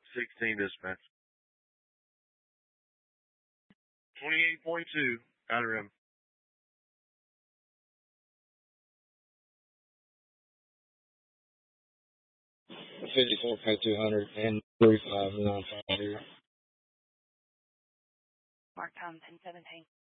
16 dispatch. 28.2, outer rim. 54K200 and 3595 here. Mark Tom 1017.